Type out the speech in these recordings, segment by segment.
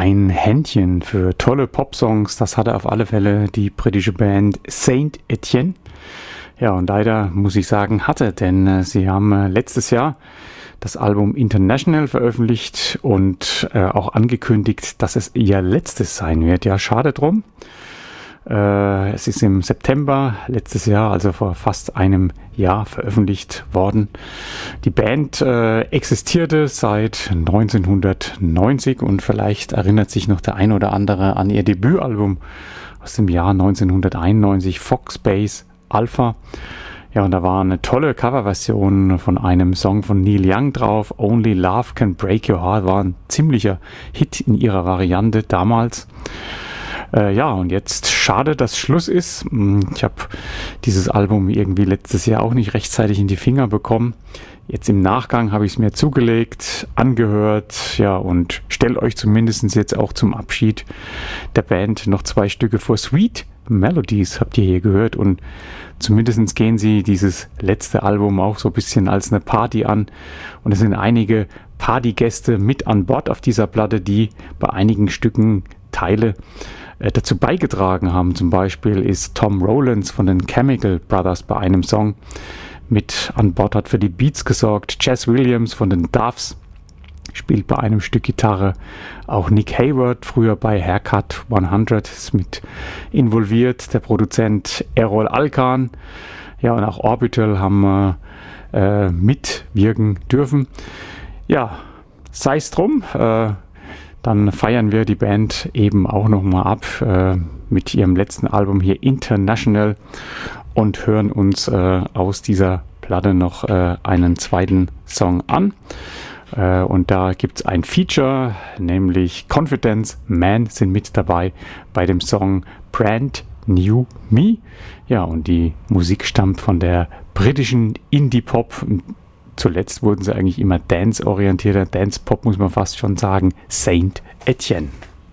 Ein Händchen für tolle Popsongs, das hatte auf alle Fälle die britische Band Saint Etienne. Ja, und leider muss ich sagen, denn sie haben letztes Jahr das Album International veröffentlicht und auch angekündigt, dass es ihr letztes sein wird. Ja, schade drum. Es ist im September letztes Jahr, also vor fast einem Jahr, veröffentlicht worden. Die Band existierte seit 1990 und vielleicht erinnert sich noch der ein oder andere an ihr Debütalbum aus dem Jahr 1991, Foxbase Alpha. Ja, und da war eine tolle Coverversion von einem Song von Neil Young drauf. Only Love Can Break Your Heart war ein ziemlicher Hit in ihrer Variante damals. Ja, und jetzt schade, dass Schluss ist. Ich habe dieses Album irgendwie letztes Jahr auch nicht rechtzeitig in die Finger bekommen. Jetzt im Nachgang habe ich es mir zugelegt, angehört, ja, und stellt euch zumindest jetzt auch zum Abschied der Band noch 2 Stücke vor. Sweet Melodies habt ihr hier gehört, und zumindest gehen sie dieses letzte Album auch so ein bisschen als eine Party an, und es sind einige Partygäste mit an Bord auf dieser Platte, die bei einigen Stücken Teile dazu beigetragen haben. Zum Beispiel ist Tom Rowlands von den Chemical Brothers bei einem Song mit an Bord, hat für die Beats gesorgt. Jazz Williams von den Doves spielt bei einem Stück Gitarre. Auch Nick Hayward, früher bei Haircut 100, ist mit involviert. Der Produzent Errol Alkan. Ja, und auch Orbital haben mitwirken dürfen. Ja, sei es drum. Dann feiern wir die Band eben auch nochmal ab mit ihrem letzten Album hier International und hören uns aus dieser Platte noch einen zweiten Song an. Und da gibt es ein Feature, nämlich Confidence Man sind mit dabei bei dem Song Brand New Me. Ja, und die Musik stammt von der britischen Indie-Pop. Zuletzt wurden sie eigentlich immer dance-orientierter, Dance-Pop muss man fast schon sagen, Saint Etienne.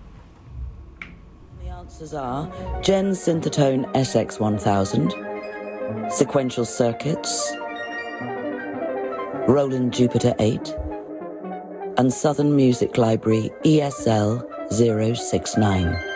The answers are Gen Synthetone SX1000, Sequential Circuits, Roland Jupiter 8 and Southern Music Library ESL 069.